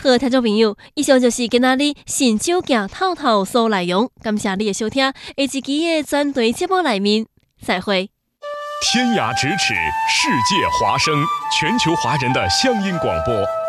好，听众朋友，以上就是今仔日新酒镜透透所内容，感谢你的收听，下一期的专题节目内面再会。 天涯咫尺，世界华声，全球华人的乡音广播。